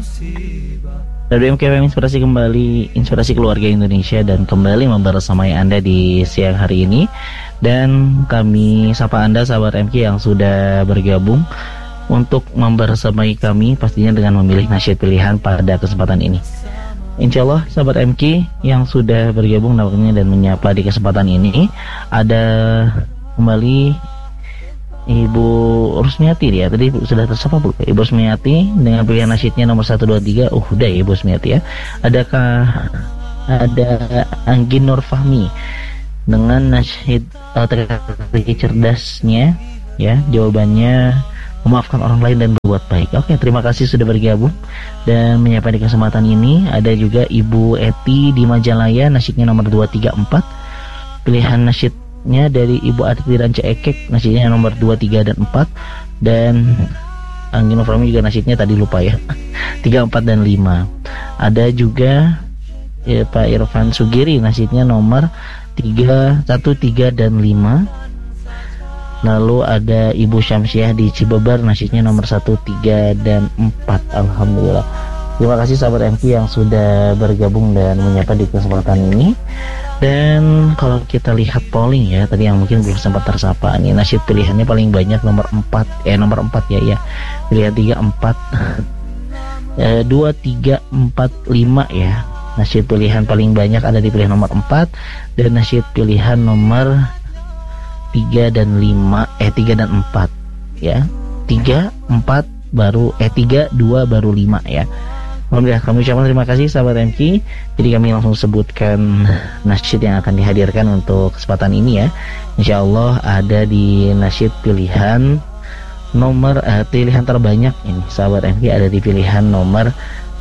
Radio MKFM Inspirasi kembali, inspirasi keluarga Indonesia, dan kembali membersamai Anda di siang hari ini. Dan kami sapa Anda sahabat MK yang sudah bergabung untuk membersamai kami, pastinya dengan memilih nasyid pilihan pada kesempatan ini. Insya Allah sahabat MK yang sudah bergabung nampaknya dan menyapa di kesempatan ini, ada kembali Ibu Rusmiati dia. Tadi sudah tersapa Bu Ibu Rusmiati dengan pilihan nasyidnya nomor 123. Udah ya Ibu Rusmiati ya. Adakah ada Anggi Nur Fahmi dengan nasyid teka-teki cerdasnya ya. Jawabannya memaafkan orang lain dan berbuat baik. Oke, terima kasih sudah bergabung dan menyapa di kesempatan ini. Ada juga Ibu Eti di Majalaya, nasyidnya nomor 234. Pilihan nasyidnya dari Ibu Aditi Ranca Ekek, nasyidnya nomor 2, 3, dan 4. Dan Anggi Nur Fahmi juga nasyidnya tadi lupa ya 3, 4, dan 5. Ada juga ya, Pak Irfan Sugiri, nasyidnya nomor 3, 1, 3, dan 5. Lalu ada Ibu Syamsiah di Cibeber, nasyidnya nomor 1, 3, dan 4. Alhamdulillah. Terima kasih sahabat MK yang sudah bergabung dan menyapa di kesempatan ini. Dan kalau kita lihat polling ya, tadi yang mungkin belum sempat tersapa nih, nasyid pilihannya paling banyak nomor 4 ya. Pilihan 3, 4 2, 3, 4, 5 ya. Nasyid pilihan paling banyak ada di pilihan nomor 4. Dan nasyid pilihan nomor 3 dan 5 3 dan 4 ya. 3, 4 baru 3, 2 baru 5 ya. Alhamdulillah, kami ucapkan terima kasih sahabat MK. Jadi kami langsung sebutkan nasyid yang akan dihadirkan untuk kesempatan ini ya. Insya Allah ada di nasyid pilihan nomor pilihan terbanyak ini sahabat MK, ada di pilihan nomor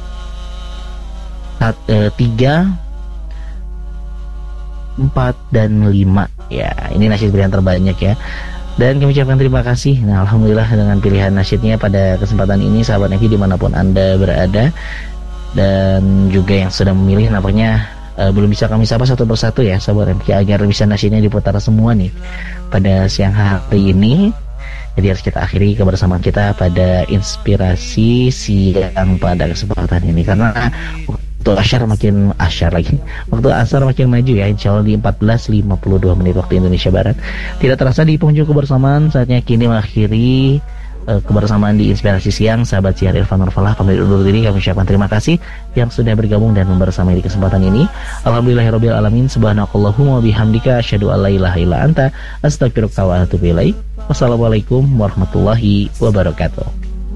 3, 4, dan 5 ya. Ini nasyid pilihan terbanyak ya. Dan kami ucapkan terima kasih. Nah, alhamdulillah dengan pilihan nasyidnya pada kesempatan ini sahabat MK dimanapun Anda berada, dan juga yang sudah memilih nampaknya belum bisa kami sapa satu persatu ya sahabat MK, agar bisa nasyidnya diputar semua nih pada siang hari ini. Jadi harus kita akhiri kebersamaan kita pada inspirasi siang pada kesempatan ini, karena waktu asar makin maju ya. Insya Allah di 14.52 menit waktu Indonesia Barat. Tidak terasa di penghujung kebersamaan, saatnya kini mengakhiri kebersamaan di inspirasi siang. Sahabat siar Irfan Nurfalah pamit undur diri. Kami ucapkan terima kasih yang sudah bergabung dan membersamai di kesempatan ini. Alhamdulillahirabbil alamin. Subhanakallahumma bihamdika asyhadu an la ilaha illa anta astaghfiruka wa atubu ilaik. Wassalamualaikum warahmatullahi wabarakatuh.